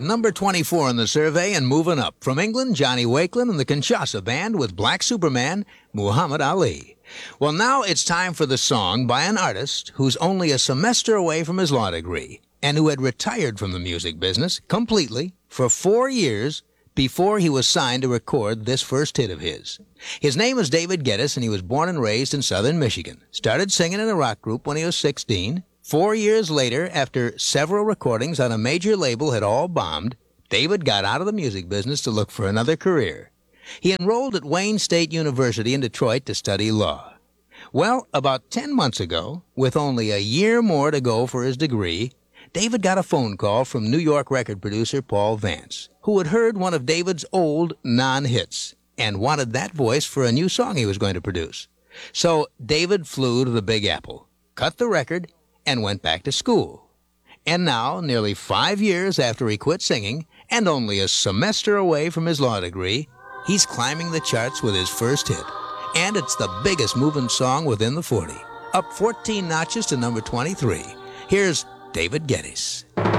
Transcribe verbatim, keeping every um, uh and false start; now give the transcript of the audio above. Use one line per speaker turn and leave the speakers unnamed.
number twenty-four in the survey and moving up. From England, Johnny Wakelin and the Kinshasa Band with Black Superman, Muhammad Ali. Well, now it's time for the song by an artist who's only a semester away from his law degree and who had retired from the music business completely for four years before he was signed to record this first hit of his. His name is David Geddes, and he was born and raised in southern Michigan. Started singing in a rock group when he was sixteen. Four years later, after several recordings on a major label had all bombed, David got out of the music business to look for another career. He enrolled at Wayne State University in Detroit to study law. Well, about ten months ago, with only a year more to go for his degree, David got a phone call from New York record producer Paul Vance, who had heard one of David's old non-hits and wanted that voice for a new song he was going to produce. So David flew to the Big Apple, cut the record, and went back to school. And now, nearly five years after he quit singing, and only a semester away from his law degree, he's climbing the charts with his first hit. And it's the biggest moving song within the forty, up fourteen notches to number twenty-three. Here's David Geddes.